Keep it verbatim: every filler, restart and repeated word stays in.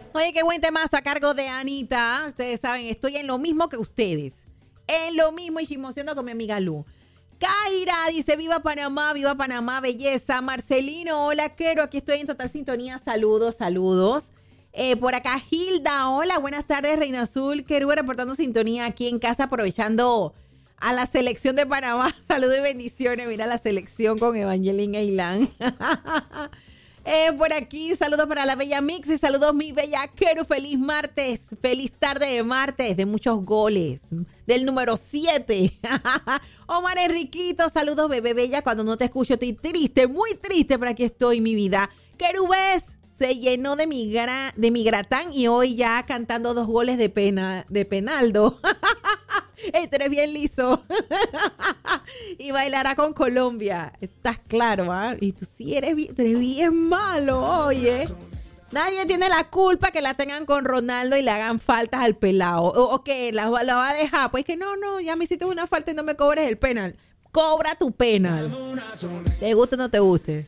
Oye, qué buen temazo a cargo de Anita. Ustedes saben, estoy en lo mismo que ustedes. En lo mismo y chismoseando con mi amiga Lu. Kaira dice, viva Panamá, viva Panamá, belleza. Marcelino, hola, Quero, aquí estoy en total sintonía. Saludos, saludos. Eh, por acá, Hilda, hola, buenas tardes, Reina Azul. Quero reportando sintonía aquí en casa, aprovechando a la selección de Panamá. Saludos y bendiciones. Mira la selección con Evangeline Ailán. Eh, por aquí, saludos para la bella Mix y saludos mi bella Quero. Feliz martes, feliz tarde de martes, de muchos goles, del número siete. Omar Enriquito, saludos bebé bella. Cuando no te escucho estoy triste, muy triste, pero aquí estoy mi vida. Querubés se llenó de mi, gra, de mi gratán y hoy ya cantando dos goles de pena, de penaldo. Este eres bien liso. Y bailará con Colombia. Estás claro, ¿ah? ¿eh? Y tú sí eres bien, tú eres bien malo, oye. Nadie tiene la culpa que la tengan con Ronaldo y le hagan faltas al pelado. O, o que la, la va a dejar. Pues que no, no, ya me hiciste una falta y no me cobres el penal. Cobra tu penal. ¿Te guste o no te guste?